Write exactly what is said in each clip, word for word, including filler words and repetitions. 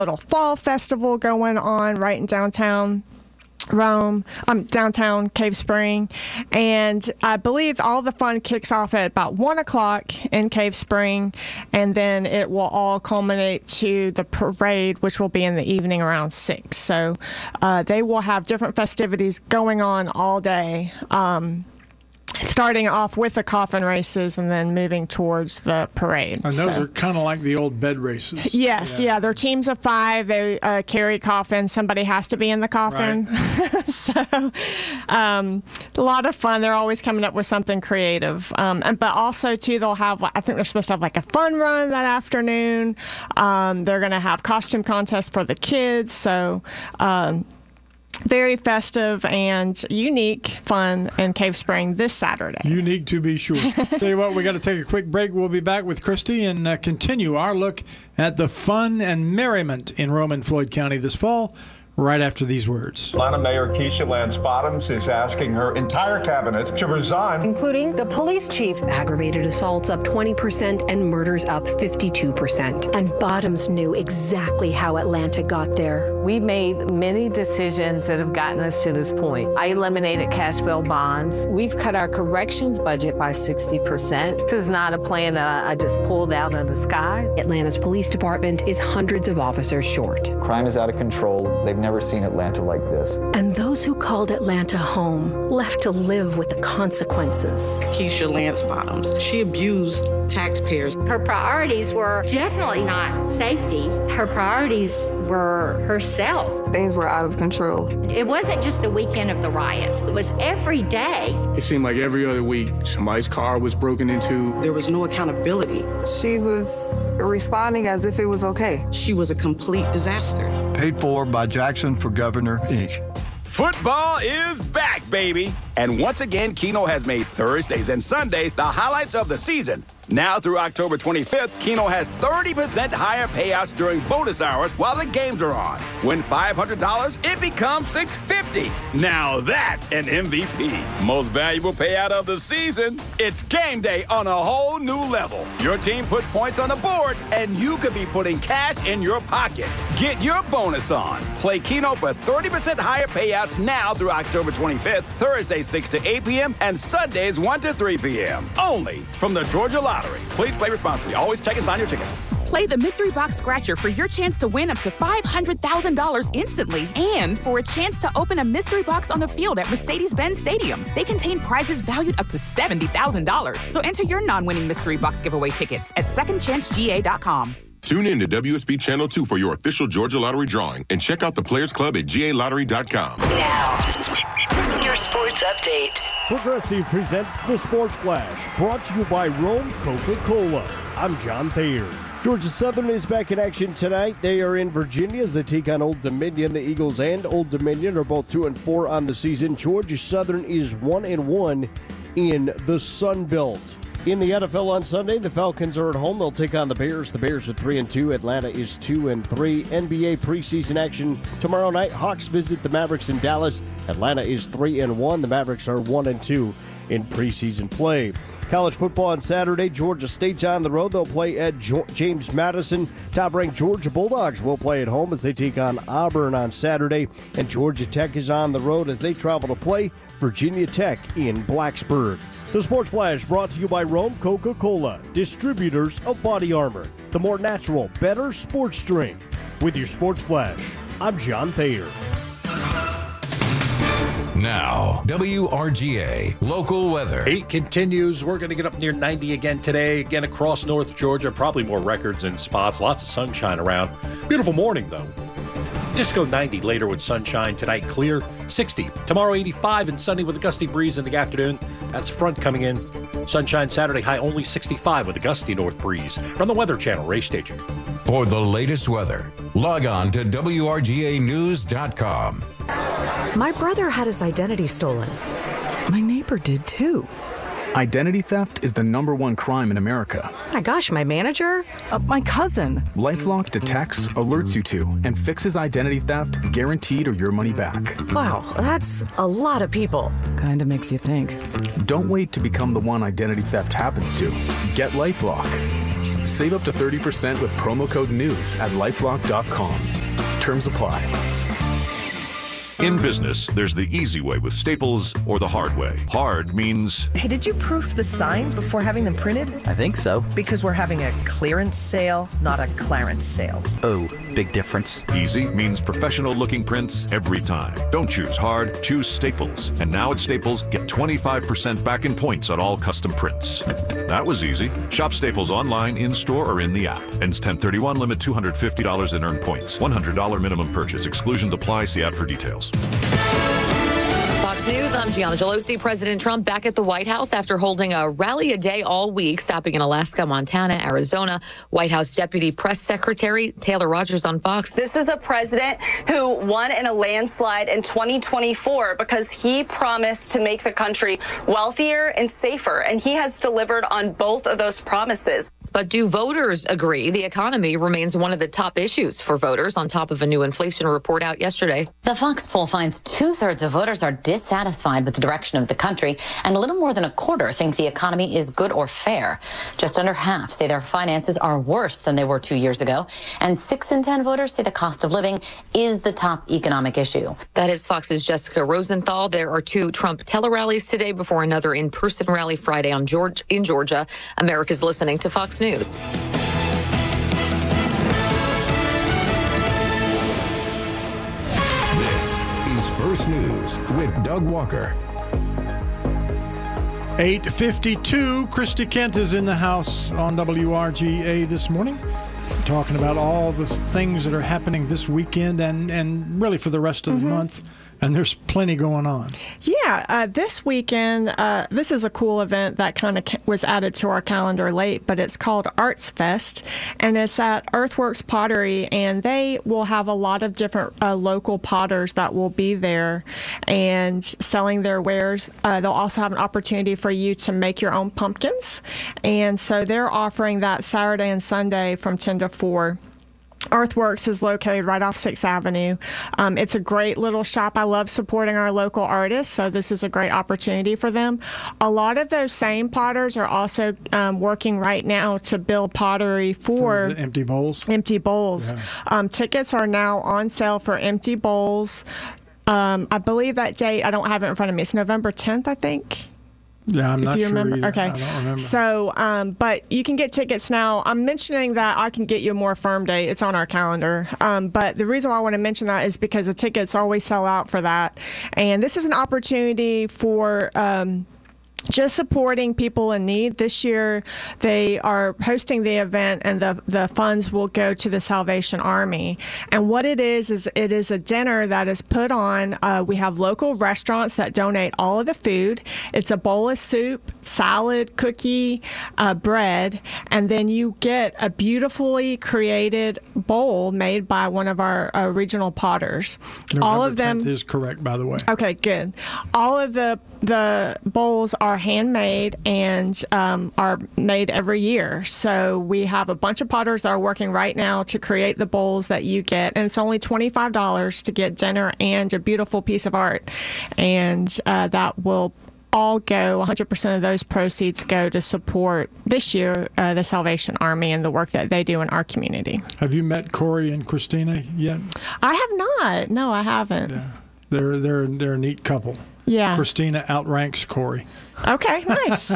little fall festival going on right in downtown Rome, um, downtown Cave Spring, and I believe all the fun kicks off at about one o'clock in Cave Spring, and then it will all culminate to the parade, which will be in the evening around six. So uh, they will have different festivities going on all day, um, starting off with the coffin races and then moving towards the parade. And those so. are kind of like the old bed races. Yes, yeah. yeah they're teams of five. They uh, carry coffins. Somebody has to be in the coffin. Right. so um, a lot of fun. They're always coming up with something creative. Um, and, but also, too, they'll have, I think they're supposed to have like a fun run that afternoon. Um, they're going to have costume contests for the kids. So um very festive and unique fun in Cave Spring this Saturday. Unique to be sure. Tell you what, we got to take a quick break. We'll be back with Christy and uh, continue our look at the fun and merriment in Rome and Floyd County this fall, right after these words. Atlanta Mayor Keisha Lance Bottoms is asking her entire cabinet to resign. Including the police chief. Aggravated assaults up twenty percent and murders up fifty-two percent. And Bottoms knew exactly how Atlanta got there. We made many decisions that have gotten us to this point. I eliminated cash bail bonds. We've cut our corrections budget by sixty percent. This is not a plan that I just pulled out of the sky. Atlanta's police department is hundreds of officers short. Crime is out of control. They've never seen Atlanta like this. And those who called Atlanta home left to live with the consequences. Keisha Lance Bottoms, she abused taxpayers. Her priorities were definitely not safety. Her priorities were herself. Things were out of control. It wasn't just the weekend of the riots. It was every day. It seemed like every other week, somebody's car was broken into. There was no accountability. She was responding as if it was okay. She was a complete disaster. Paid for by Jackson for Governor, Incorporated. Football is back, baby. And once again, Keno has made Thursdays and Sundays the highlights of the season. Now through October twenty-fifth, Keno has thirty percent higher payouts during bonus hours while the games are on. Win five hundred dollars, it becomes six hundred fifty dollars. Now that's an M V P. Most valuable payout of the season. It's game day on a whole new level. Your team puts points on the board, and you could be putting cash in your pocket. Get your bonus on. Play Keno for thirty percent higher payouts now through October twenty-fifth, Thursday six to eight p.m. and Sundays one to three p.m. Only from the Georgia Lottery. Please play responsibly. Always check and sign your ticket. Play the Mystery Box Scratcher for your chance to win up to five hundred thousand dollars instantly and for a chance to open a mystery box on the field at Mercedes-Benz Stadium. They contain prizes valued up to seventy thousand dollars. So enter your non-winning Mystery Box giveaway tickets at second chance G A dot com. Tune in to W S B Channel two for your official Georgia Lottery drawing and check out the Players Club at G A lottery dot com. Now, your sports update. Progressive presents the Sports Flash, brought to you by Rome Coca-Cola. I'm John Thayer. Georgia Southern is back in action tonight. They are in Virginia as they take on Old Dominion. The Eagles and Old Dominion are both two and four on the season. Georgia Southern is one and one in the Sun Belt. In the N F L on Sunday, the Falcons are at home. They'll take on the Bears. The Bears are three and two. Atlanta is two and three. N B A preseason action tomorrow night. Hawks visit the Mavericks in Dallas. Atlanta is three and one. The Mavericks are one and two in preseason play. College football on Saturday. Georgia State's on the road. They'll play at jo- James Madison. Top-ranked Georgia Bulldogs will play at home as they take on Auburn on Saturday. And Georgia Tech is on the road as they travel to play Virginia Tech in Blacksburg. The Sports Flash brought to you by Rome Coca-Cola, distributors of Body Armor, the more natural, better sports drink. With your Sports Flash, I'm John Thayer. Now, W R G A local weather. Heat continues. We're going to get up near ninety again today. Again across North Georgia. Probably more records and spots. Lots of sunshine around. Beautiful morning, though. Just go ninety later with sunshine. Tonight, clear. sixty. Tomorrow, eighty-five and sunny with a gusty breeze in the afternoon. That's front coming in. Sunshine Saturday, high only sixty-five with a gusty north breeze. From the Weather Channel, Ray Stager. For the latest weather, log on to W R G A news dot com. My brother had his identity stolen. My neighbor did too. Identity theft is the number one crime in America. My gosh, my manager? Uh, my cousin. LifeLock detects, alerts you to, and fixes identity theft, guaranteed or your money back. Wow, that's a lot of people. Kinda makes you think. Don't wait to become the one identity theft happens to. Get LifeLock. Save up to thirty percent with promo code NEWS at lifelock dot com. Terms apply. In business, there's the easy way with Staples or the hard way. Hard means... Hey, did you proof the signs before having them printed? I think so. Because we're having a clearance sale, not a clarence sale. Oh, big difference. Easy means professional-looking prints every time. Don't choose hard, choose Staples. And now at Staples, get twenty-five percent back in points on all custom prints. That was easy. Shop Staples online, in-store, or in the app. Ends ten thirty-one, limit two hundred fifty dollars in earned points. one hundred dollars minimum purchase. Exclusions apply. See ad for details. Fox News, I'm Gianna Gelosi. President Trump back at the White House after holding a rally a day all week, stopping in Alaska, Montana, Arizona. White House Deputy Press Secretary Taylor Rogers on Fox. This is a president who won in a landslide in twenty twenty-four because he promised to make the country wealthier and safer, and he has delivered on both of those promises. But do voters agree? The economy remains one of the top issues for voters on top of a new inflation report out yesterday. The Fox poll finds two-thirds of voters are dissatisfied with the direction of the country, and a little more than a quarter think the economy is good or fair. Just under half say their finances are worse than they were two years ago, and six in ten voters say the cost of living is the top economic issue. That is Fox's Jessica Rosenthal. There are two Trump tele-rallies today before another in-person rally Friday on George, in Georgia. America's listening to Fox News. First News with Doug Walker. eight fifty-two, Christy Kent is in the house on W R G A this morning, talking about all the things that are happening this weekend and, and really for the rest of mm-hmm. the month. And there's plenty going on. Yeah, uh, this weekend, uh, this is a cool event that kind of was added to our calendar late, but it's called Arts Fest, and it's at Earthworks Pottery, and they will have a lot of different uh, local potters that will be there and selling their wares. Uh, they'll also have an opportunity for you to make your own pumpkins, and so they're offering that Saturday and Sunday from ten to four. Earthworks is located right off sixth Avenue. Um, it's a great little shop. I love supporting our local artists, so this is a great opportunity for them. A lot of those same potters are also um, working right now to build pottery for, for the Empty Bowls. Empty Bowls. Yeah. Um, tickets are now on sale for Empty Bowls. Um, I believe that date, I don't have it in front of me. It's November tenth, I think. Yeah, I'm if not you sure remember. either. Okay. I don't remember. So, um, but you can get tickets now. I'm mentioning that I can get you a more firm date. It's on our calendar. Um, but the reason why I want to mention that is because the tickets always sell out for that. And this is an opportunity for um, just supporting people in need. This year, they are hosting the event, and the, the funds will go to the Salvation Army. And what it is, is it is a dinner that is put on. Uh, we have local restaurants that donate all of the food. It's a bowl of soup, salad, cookie, uh, bread, and then you get a beautifully created bowl made by one of our uh, regional potters. November all of them tenth is correct, by the way. Okay, good. All of the the bowls are handmade and um, are made every year. So we have a bunch of potters that are working right now to create the bowls that you get, and it's only twenty-five dollars to get dinner and a beautiful piece of art, and uh, that will all go, one hundred percent of those proceeds go to support this year uh, the Salvation Army and the work that they do in our community. Have you met Corey and Christina yet? I have not. No, I haven't. Yeah. They're they're they're a neat couple. Yeah. Christina outranks Corey. Okay, nice.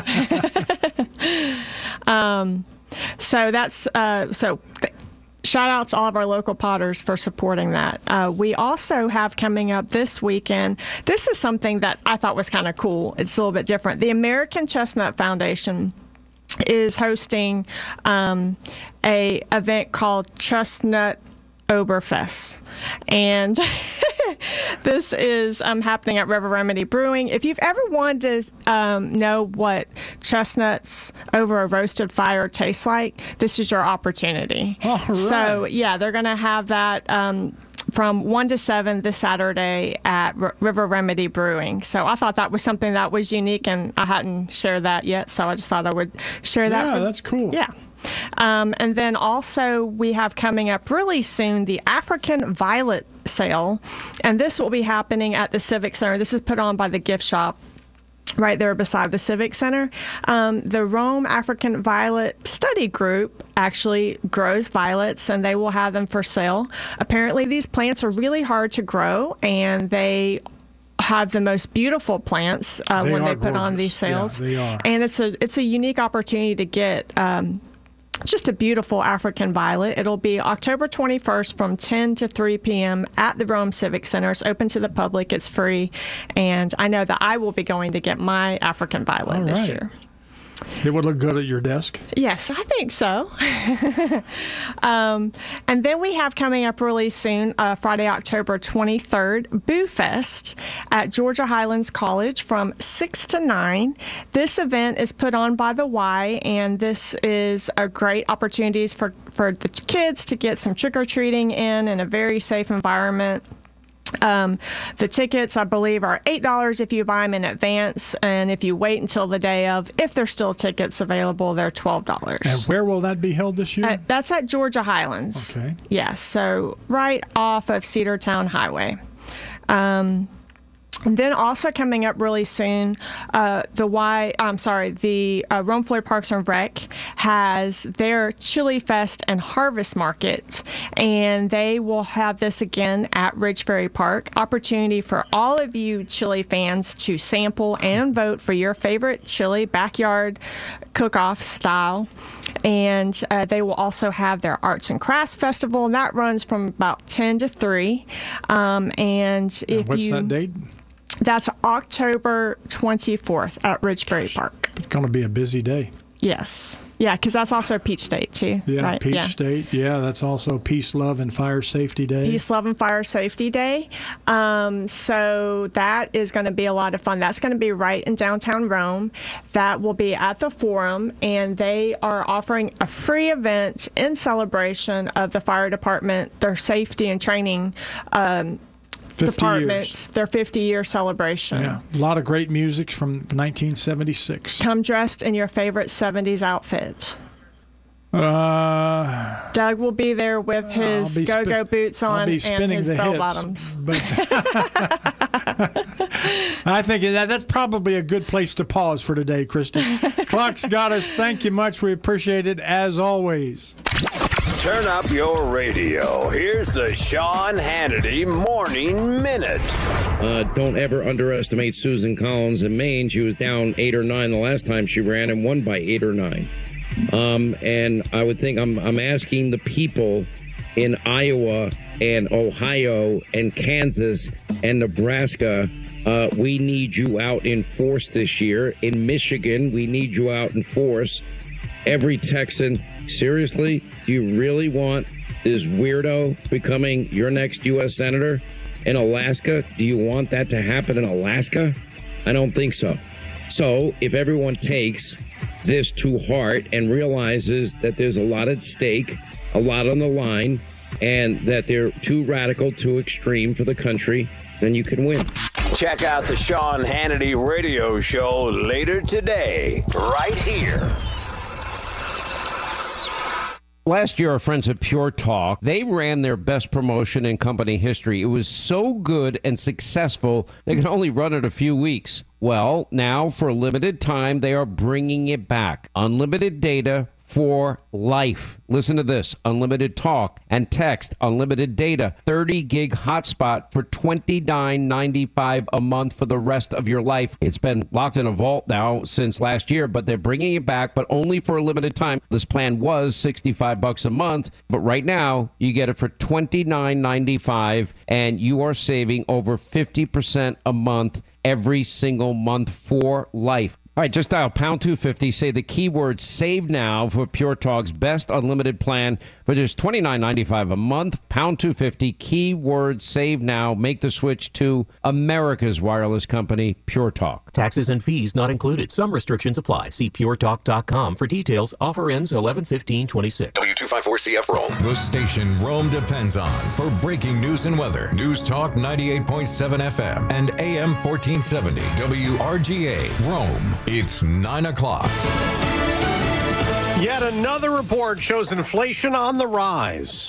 um, so that's uh, so. Th- Shout out to all of our local potters for supporting that. Uh, we also have coming up this weekend, this is something that I thought was kind of cool. It's a little bit different. The American Chestnut Foundation is hosting um, a event called Chestnut Oberfest. And this is um, happening at River Remedy Brewing. If you've ever wanted to um, know what chestnuts over a roasted fire tastes like, this is your opportunity. All right. So, yeah, they're going to have that um, from one to seven this Saturday at R- River Remedy Brewing. So I thought that was something that was unique, and I hadn't shared that yet, so I just thought I would share that. Yeah, for, that's cool. Yeah. Um, and then also we have coming up really soon the African Violet Sale, and this will be happening at the Civic Center. This is put on by the Gift Shop. right there beside the Civic Center. Um, the Rome African Violet Study Group actually grows violets, and they will have them for sale. Apparently, these plants are really hard to grow, and they have the most beautiful plants uh, they when they put gorgeous. on these sales. Yeah, they are. And it's a it's a unique opportunity to get um, just a beautiful African violet. It'll be October twenty-first from ten to three p.m. at the Rome Civic Center. It's open to the public. It's free. And I know that I will be going to get my African violet All this right. year. It would look good at your desk. Yes, I think so. um, and then we have coming up really soon, uh, Friday, October twenty-third, Boo Fest at Georgia Highlands College from six to nine. This event is put on by the Y, and this is a great opportunity for, for the kids to get some trick-or-treating in in a very safe environment. Um, the tickets, I believe, are eight dollars if you buy them in advance, and if you wait until the day of, if there's still tickets available, they're twelve dollars. And where will that be held this year? Uh, that's at Georgia Highlands. Okay. Yes, so right off of Cedartown Highway. Um, And then also coming up really soon, uh, the Y, I'm sorry, the uh, Rome Floyd Parks and Rec has their Chili Fest and Harvest Market, and they will have this again at Ridge Ferry Park. Opportunity for all of you chili fans to sample and vote for your favorite chili backyard cook-off style. And uh, they will also have their Arts and Crafts Festival, and that runs from about ten to three. Um, and if What's you, that date? That's October twenty-fourth at Ridge Ferry Park. It's going to be a busy day. Yes. Yeah, because that's also Peach State, too. Yeah, right? Peach yeah. State. Yeah, that's also Peace, Love, and Fire Safety Day. Peace, Love, and Fire Safety Day. Um, so that is going to be a lot of fun. That's going to be right in downtown Rome. That will be at the Forum, and they are offering a free event in celebration of the fire department, their safety and training um department, years. Their fifty-year celebration. Yeah, a lot of great music from nineteen seventy-six. Come dressed in your favorite seventies outfit. Uh, Doug will be there with his go-go sp- boots on I'll be and his the bell hits, bottoms. But I think that that's probably a good place to pause for today, Christy. Clock's got us. Thank you much. We appreciate it as always. Turn up your radio. Here's the Sean Hannity Morning Minute. Uh, don't ever underestimate Susan Collins in Maine. She was down eight or nine the last time she ran and won by eight or nine. Um, and I would think I'm, I'm asking the people in Iowa and Ohio and Kansas and Nebraska, uh, we need you out in force this year. In Michigan, we need you out in force. Every Texan, seriously, do you really want this weirdo becoming your next U S senator? In Alaska, do you want that to happen in Alaska? I don't think so. So if everyone takes this to heart and realizes that there's a lot at stake, a lot on the line, and that they're too radical, too extreme for the country, then you can win. Check out the Sean Hannity radio show later today, right here. Last year, our friends at Pure Talk, they ran their best promotion in company history. It was so good and successful, they could only run it a few weeks. Well, now, for a limited time, they are bringing it back. Unlimited data for life. Listen to this. Unlimited talk and text, unlimited data, thirty gig hotspot for twenty-nine ninety-five a month for the rest of your life. It's been locked in a vault now since last year, but they're bringing it back, but only for a limited time. This plan was sixty-five bucks a month, but right now you get it for twenty-nine ninety-five, and you are saving over fifty percent a month every single month for life. All right, just dial pound two fifty, say the keyword save now for Pure Talk's best unlimited plan for just twenty-nine ninety-five a month. Pound two fifty, keyword save now. Make the switch to America's wireless company, Pure Talk. Taxes and fees not included. Some restrictions apply. See pure talk dot com for details. Offer ends eleven fifteen twenty-six. W two fifty-four C F Rome. The station Rome depends on for breaking news and weather. News Talk ninety-eight point seven F M and A M fourteen seventy. W R G A Rome. It's nine o'clock. Yet another report shows inflation on the rise.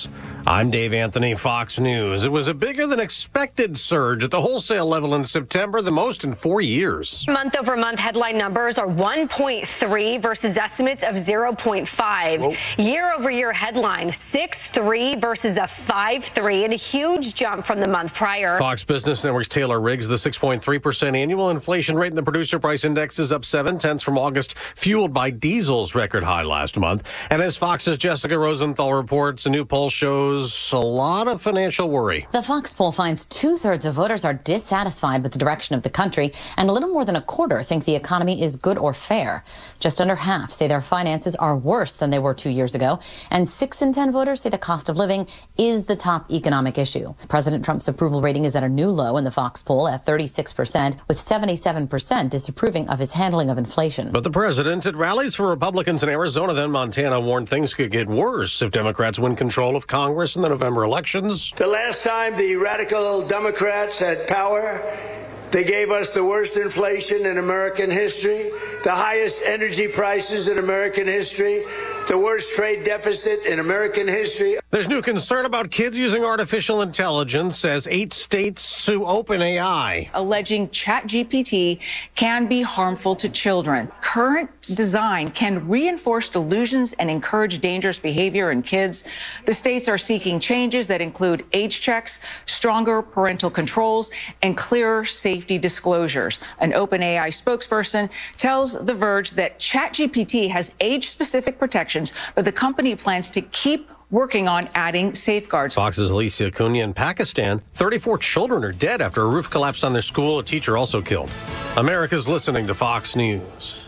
I'm Dave Anthony, Fox News. It was a bigger than expected surge at the wholesale level in September, the most in four years. Month over month headline numbers are one point three versus estimates of zero point five. Whoa. Year over year headline six point three versus a five point three, and a huge jump from the month prior. Fox Business Network's Taylor Riggs, the six point three percent annual inflation rate in the producer price index is up seven tenths from August, fueled by diesel's record high last month. And as Fox's Jessica Rosenthal reports, a new poll shows a lot of financial worry. The Fox poll finds two-thirds of voters are dissatisfied with the direction of the country, and a little more than a quarter think the economy is good or fair. Just under half say their finances are worse than they were two years ago, and six in ten voters say the cost of living is the top economic issue. President Trump's approval rating is at a new low in the Fox poll at thirty-six percent, with seventy-seven percent disapproving of his handling of inflation. But the president at rallies for Republicans in Arizona, then Montana, warned things could get worse if Democrats win control of Congress in the November elections. The last time the radical Democrats had power, they gave us the worst inflation in American history, the highest energy prices in American history, the worst trade deficit in American history. There's new concern about kids using artificial intelligence as eight states sue OpenAI, alleging ChatGPT can be harmful to children. Current design can reinforce delusions and encourage dangerous behavior in kids. The states are seeking changes that include age checks, stronger parental controls, and clearer safety disclosures. An OpenAI spokesperson tells The Verge that ChatGPT has age-specific protections, but the company plans to keep working on adding safeguards. Fox's Alicia Cunha in Pakistan. thirty-four children are dead after a roof collapsed on their school. A teacher also killed. America's listening to Fox News.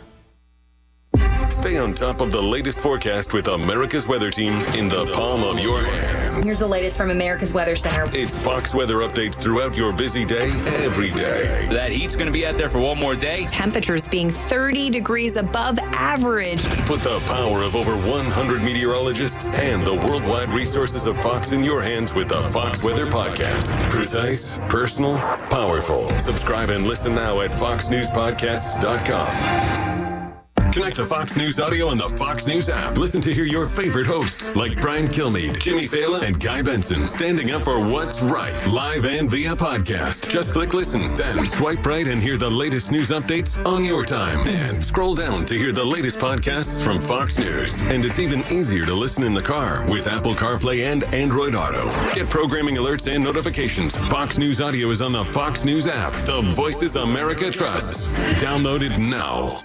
Stay on top of the latest forecast with America's Weather Team in the palm of your hands. Here's the latest from America's Weather Center. It's Fox weather updates throughout your busy day, every day. That heat's going to be out there for one more day. Temperatures being thirty degrees above average. Put the power of over one hundred meteorologists and the worldwide resources of Fox in your hands with the Fox Weather Podcast. Precise, personal, powerful. Subscribe and listen now at fox news podcasts dot com. Connect to Fox News Audio on the Fox News app. Listen to hear your favorite hosts like Brian Kilmeade, Jimmy Fallon, and Guy Benson standing up for what's right, live and via podcast. Just click listen, then swipe right and hear the latest news updates on your time. And scroll down to hear the latest podcasts from Fox News. And it's even easier to listen in the car with Apple CarPlay and Android Auto. Get programming alerts and notifications. Fox News Audio is on the Fox News app. The voices America trusts. Download it now.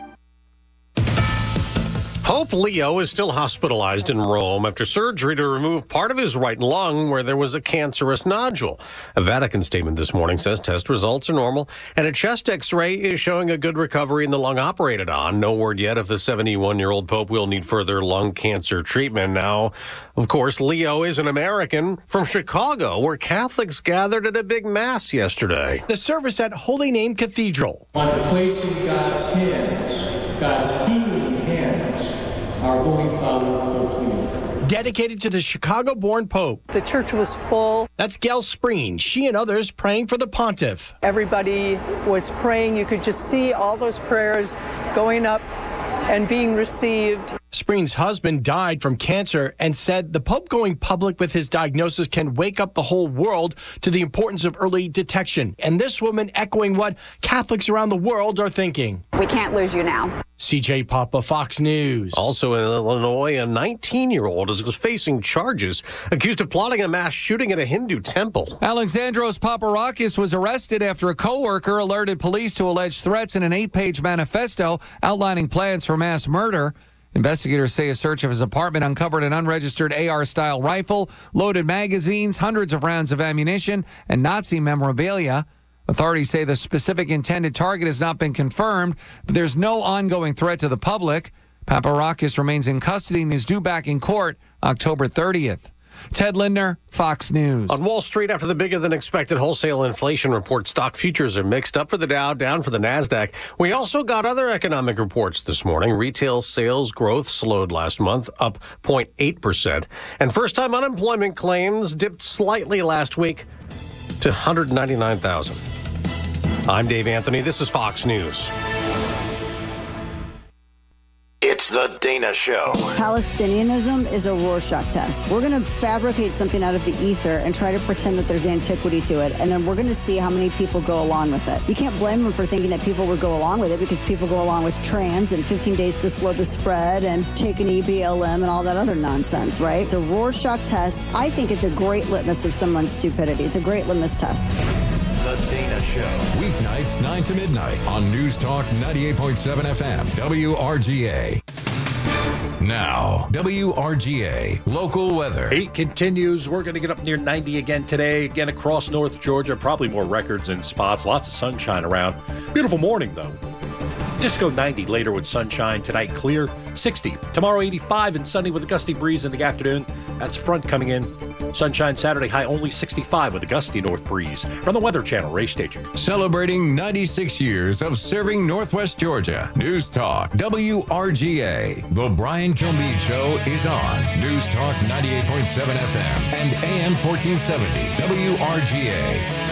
Pope Leo is still hospitalized in Rome after surgery to remove part of his right lung where there was a cancerous nodule. A Vatican statement this morning says test results are normal, and a chest x-ray is showing a good recovery in the lung operated on. No word yet if the seventy-one-year-old Pope will need further lung cancer treatment. Now, of course, Leo is an American from Chicago, where Catholics gathered at a big mass yesterday. The service at Holy Name Cathedral. By placing God's hands, God's healing hands, our Holy Father, Pope Leo. Dedicated to the Chicago-born Pope. The church was full. That's Gail Spreen. She and others praying for the pontiff. Everybody was praying. You could just see all those prayers going up and being received. Spreen's husband died from cancer and said the Pope going public with his diagnosis can wake up the whole world to the importance of early detection. And this woman echoing what Catholics around the world are thinking. We can't lose you now. C J Papa, Fox News. Also in Illinois, a nineteen-year-old is facing charges accused of plotting a mass shooting at a Hindu temple. Alexandros Paparakis was arrested after a co-worker alerted police to alleged threats in an eight-page manifesto outlining plans for mass murder. Investigators say a search of his apartment uncovered an unregistered A R-style rifle, loaded magazines, hundreds of rounds of ammunition, and Nazi memorabilia. Authorities say the specific intended target has not been confirmed, but there's no ongoing threat to the public. Paparakis remains in custody and is due back in court October thirtieth. Ted Lindner, Fox News. On Wall Street, after the bigger-than-expected wholesale inflation report, stock futures are mixed up for the Dow, down for the NASDAQ. We also got other economic reports this morning. Retail sales growth slowed last month, up zero point eight percent. And first-time unemployment claims dipped slightly last week to one hundred ninety-nine thousand. I'm Dave Anthony. This is Fox News. It's It's The Dana Show. Palestinianism is a Rorschach test. We're going to fabricate something out of the ether and try to pretend that there's antiquity to it, and then we're going to see how many people go along with it. You can't blame them for thinking that people would go along with it, because people go along with trans and fifteen days to slow the spread and take an E B L M and all that other nonsense, right? It's a Rorschach test. I think it's a great litmus of someone's stupidity. It's a great litmus test. The Dana Show. Weeknights nine to midnight on News Talk ninety-eight point seven F M, W R G A. Now, W R G A local weather. Heat continues. We're going to get up near ninety again today. Again across North Georgia. Probably more records in spots. Lots of sunshine around. Beautiful morning, though. Just go ninety later with sunshine. Tonight, clear. sixty. Tomorrow, eighty-five and sunny with a gusty breeze in the afternoon. That's front coming in. Sunshine Saturday, high only sixty-five with a gusty north breeze. From the Weather Channel, Ray Stager. Celebrating ninety-six years of serving Northwest Georgia. News Talk W R G A. The Brian Kilmeade Show is on News Talk ninety-eight point seven F M and A M fourteen seventy W R G A.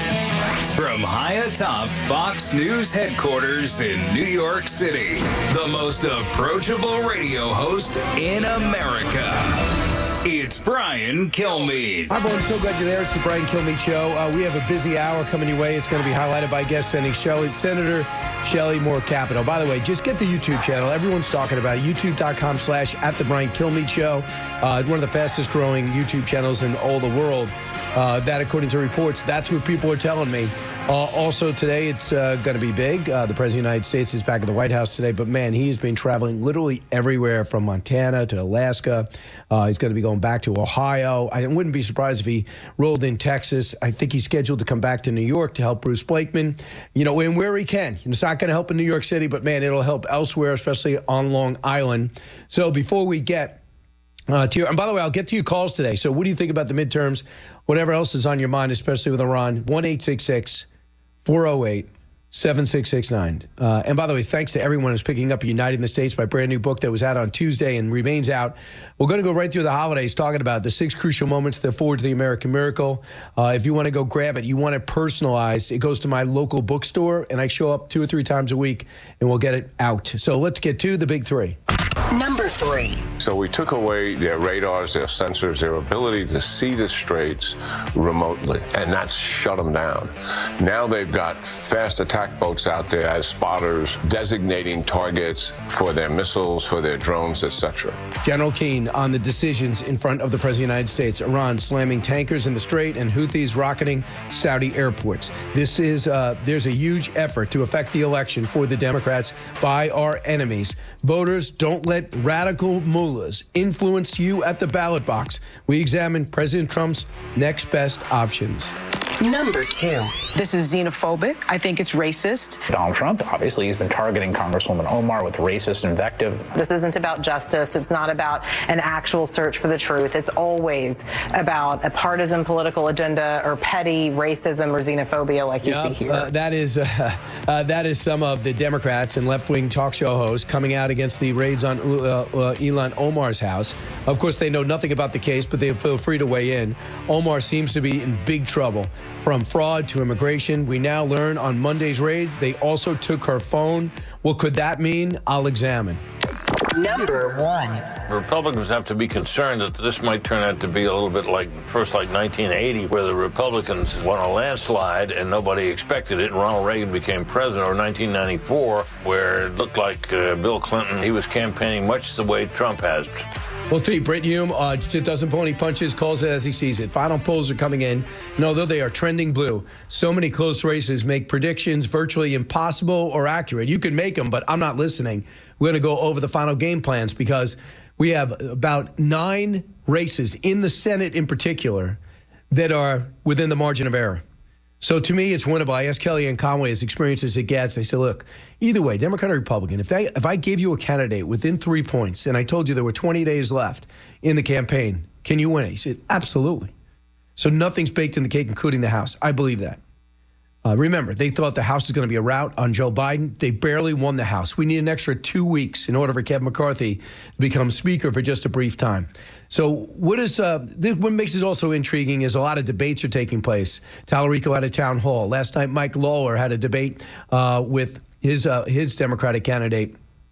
From high atop Fox News headquarters in New York City, the most approachable radio host in America. It's Brian Kilmeade. Hi, everyone. So glad you're there. It's the Brian Kilmeade Show. Uh, we have a busy hour coming your way. It's going to be highlighted by guest sending Shelley, Senator Shelley Moore Capito. By the way, just get the YouTube channel. Everyone's talking about it. YouTube.com slash at the Brian Kilmeade Show. Uh, one of the fastest growing YouTube channels in all the world. Uh, that, according to reports, that's what people are telling me. Uh, also today, it's uh, going to be big. Uh, the President of the United States is back at the White House today. But, man, he has been traveling literally everywhere from Montana to Alaska. Uh, he's going to be going back to Ohio. I wouldn't be surprised if he rolled in Texas. I think he's scheduled to come back to New York to help Bruce Blakeman, you know, and where he can. It's not going to help in New York City, but, man, it'll help elsewhere, especially on Long Island. So before we get uh, to your – and, by the way, I'll get to your calls today. So what do you think about the midterms? Whatever else is on your mind, especially with Iran, one eight six six, four oh eight, seven six six nine. Uh, and by the way, thanks to everyone who's picking up United in the States, my brand new book that was out on Tuesday and remains out. We're going to go right through the holidays talking about the six crucial moments that forward to the American miracle. Uh, if you want to go grab it, you want it personalized, it goes to my local bookstore, and I show up two or three times a week, and we'll get it out. So let's get to the big three. Number three. So we took away their radars, their sensors, their ability to see the straits remotely, and that's shut them down. Now they've got fast attack boats out there as spotters, designating targets for their missiles, for their drones, et cetera. General Keane on the decisions in front of the President of the United States. Iran slamming tankers in the Strait and Houthis rocketing Saudi airports. This is, uh, there's a huge effort to affect the election for the Democrats by our enemies. Voters, don't let radical mullahs influence you at the ballot box. We examine President Trump's next best options. Number two. This is xenophobic. I think it's racist. Donald Trump, obviously, he's been targeting Congresswoman Omar with racist invective. This isn't about justice. It's not about an actual search for the truth. It's always about a partisan political agenda or petty racism or xenophobia like you yep, see here. Uh, that is uh, uh, that is some of the Democrats and left-wing talk show hosts coming out against the raids on uh, uh, Ilhan Omar's house. Of course, they know nothing about the case, but they feel free to weigh in. Omar seems to be in big trouble. From fraud to immigration, we now learn on Monday's raid, they also took her phone. What could that mean? I'll examine. Number one. Republicans have to be concerned that this might turn out to be a little bit like first like nineteen eighty, where the Republicans won a landslide and nobody expected it, and Ronald Reagan became president, or nineteen ninety-four, where it looked like uh, Bill Clinton, he was campaigning much the way Trump has. Well, T. Brit Hume uh, just doesn't pull any punches, calls it as he sees it. Final polls are coming in, and although they are trending blue, so many close races make predictions virtually impossible or accurate. You can make them, but I'm not listening. We're going to go over the final game plans because we have about nine races in the Senate in particular that are within the margin of error. So to me, it's winnable. I asked Kellyanne Conway, as experienced as it gets, I said, look, either way, Democrat or Republican, if, they, if I gave you a candidate within three points and I told you there were twenty days left in the campaign, can you win it? He said, absolutely. So nothing's baked in the cake, including the House. I believe that. Uh, remember, they thought the House was going to be a rout on Joe Biden. They barely won the House. We need an extra two weeks in order for Kevin McCarthy to become Speaker for just a brief time. So what is uh, this, what makes it also intriguing is a lot of debates are taking place. Tallarico had a town hall. Last night, Mike Lawler had a debate uh, with his uh, his Democratic candidate,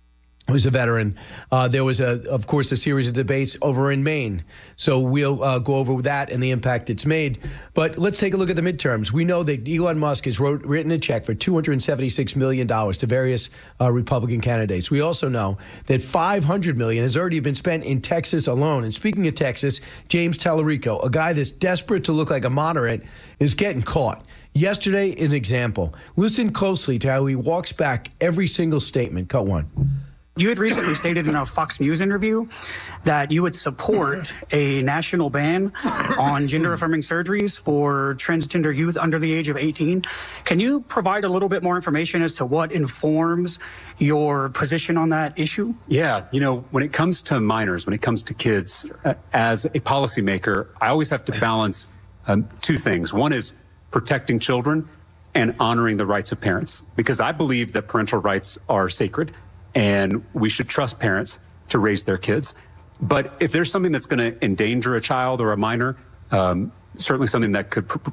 who's a veteran. Uh, there was, a, of course, a series of debates over in Maine. So we'll uh, go over that and the impact it's made. But let's take a look at the midterms. We know that Elon Musk has wrote, written a check for two hundred seventy-six million dollars to various uh, Republican candidates. We also know that five hundred million dollars has already been spent in Texas alone. And speaking of Texas, James Tallarico, a guy that's desperate to look like a moderate, is getting caught. Yesterday, an example. Listen closely to how he walks back every single statement. Cut one. You had recently stated in a Fox News interview that you would support a national ban on gender-affirming surgeries for transgender youth under the age of eighteen. Can you provide a little bit more information as to what informs your position on that issue? Yeah, you know, when it comes to minors, when it comes to kids, uh, as a policymaker, I always have to balance um, two things. One is protecting children and honoring the rights of parents, because I believe that parental rights are sacred. And we should trust parents to raise their kids. But if there's something that's going to endanger a child or a minor, um, certainly something that could. Pr-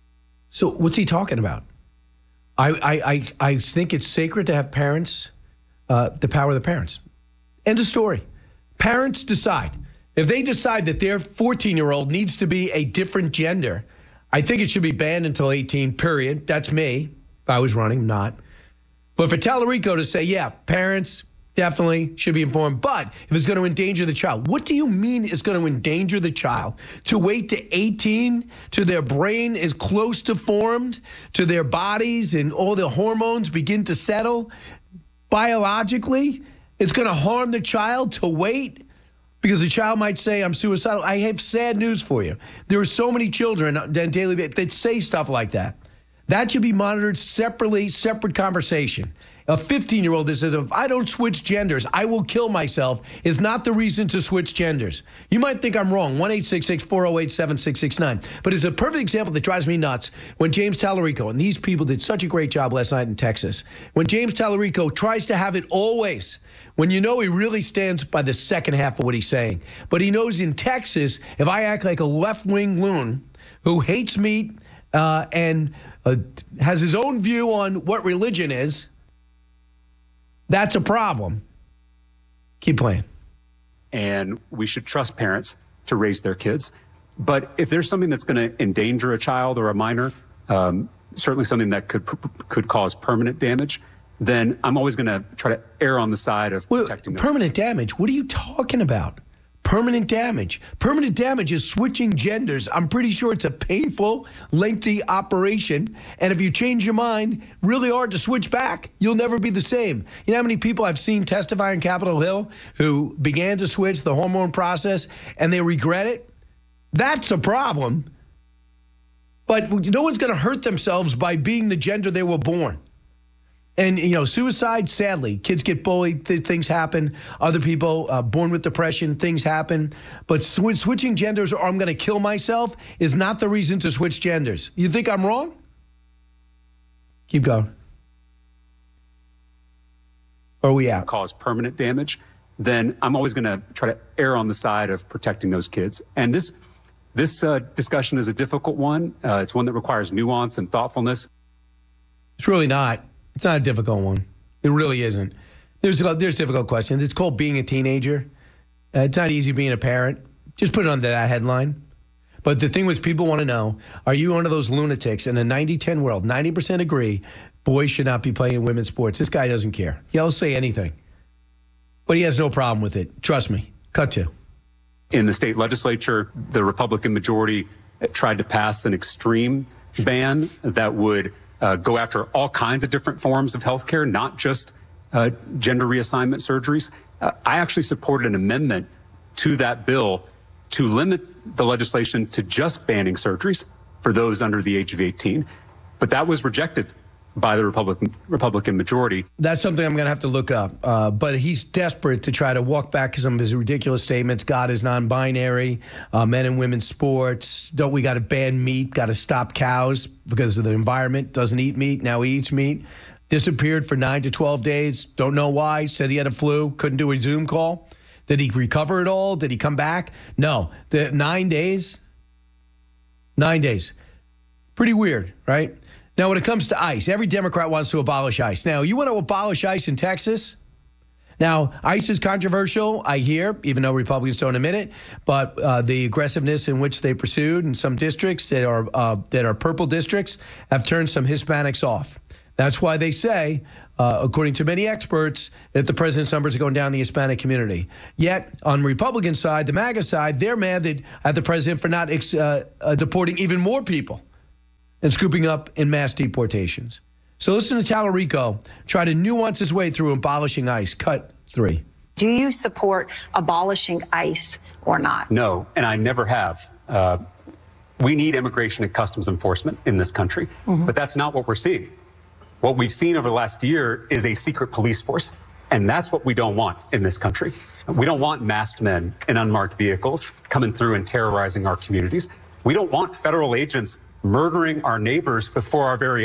so what's he talking about? I, I, I, I think it's sacred to have parents, uh, the power of the parents. End of story. Parents decide. If they decide that their fourteen-year-old needs to be a different gender, I think it should be banned until eighteen, period. That's me. If I was running, not. But for Tallarico to say, yeah, parents definitely should be informed, but if it's going to endanger the child, what do you mean it's going to endanger the child? To wait to eighteen, to their brain is close to formed, to their bodies and all the hormones begin to settle biologically? It's going to harm the child to wait? Because the child might say, I'm suicidal. I have sad news for you. There are so many children on a daily basis that say stuff like that. That should be monitored separately, separate conversation. A fifteen-year-old that says, if I don't switch genders, I will kill myself, is not the reason to switch genders. You might think I'm wrong, one eight six six, four oh eight, seven six six nine. But it's a perfect example that drives me nuts when James Tallarico, and these people did such a great job last night in Texas, when James Tallarico tries to have it always, when you know he really stands by the second half of what he's saying. But he knows in Texas, if I act like a left-wing loon who hates meat uh, and Uh, has his own view on what religion is, that's a problem. Keep playing. And we should trust parents to raise their kids. But if there's something that's going to endanger a child or a minor, um, certainly something that could could cause permanent damage, then I'm always going to try to err on the side of well, protecting those. Permanent damage? What are you talking about? Permanent damage. Permanent damage is switching genders. I'm pretty sure it's a painful, lengthy operation. And if you change your mind, really hard to switch back. You'll never be the same. You know how many people I've seen testify on Capitol Hill who began to switch the hormone process and they regret it? That's a problem. But no one's going to hurt themselves by being the gender they were born. And, you know, suicide, sadly, kids get bullied, th- things happen. Other people uh, born with depression, things happen. But sw- switching genders or I'm going to kill myself is not the reason to switch genders. You think I'm wrong? Keep going. Or are we out? Cause permanent damage, then I'm always going to try to err on the side of protecting those kids. And this, this uh, discussion is a difficult one. Uh, it's one that requires nuance and thoughtfulness. It's really not. It's not a difficult one. It really isn't. There's there's difficult questions. It's called being a teenager. Uh, it's not easy being a parent. Just put it under that headline. But the thing was, people want to know, are you one of those lunatics in a ninety ten world? ninety percent agree boys should not be playing women's sports. This guy doesn't care. He'll say anything. But he has no problem with it. Trust me. Cut to. In the state legislature, the Republican majority tried to pass an extreme ban that would Uh, go after all kinds of different forms of health care, not just uh, gender reassignment surgeries. Uh, I actually supported an amendment to that bill to limit the legislation to just banning surgeries for those under the age of eighteen. But that was rejected by the Republican Republican majority. That's something I'm going to have to look up. Uh, but he's desperate to try to walk back some of his ridiculous statements. God is non-binary, uh, men and women's sports. Don't we got to ban meat? Got to stop cows because of the environment. Doesn't eat meat. Now he eats meat. Disappeared for nine to twelve days. Don't know why. Said he had a flu. Couldn't do a Zoom call. Did he recover at all? Did he come back? No. The nine days. Nine days. Pretty weird, right? Now, when it comes to ICE, every Democrat wants to abolish ICE. Now, you want to abolish ICE in Texas? Now, ICE is controversial, I hear, even though Republicans don't admit it, but uh, the aggressiveness in which they pursued in some districts that are uh, that are purple districts have turned some Hispanics off. That's why they say, uh, according to many experts, that the president's numbers are going down in the Hispanic community. Yet, on the Republican side, the MAGA side, they're mad at the president for not ex- uh, uh, deporting even more people and scooping up in mass deportations. So listen to Tallarico try to nuance his way through abolishing ICE. Cut three. Do you support abolishing ICE or not? No, and I never have. Uh, we need immigration and customs enforcement in this country, mm-hmm. but that's not what we're seeing. What we've seen over the last year is a secret police force, and that's what we don't want in this country. We don't want masked men in unmarked vehicles coming through and terrorizing our communities. We don't want federal agents murdering our neighbors before our very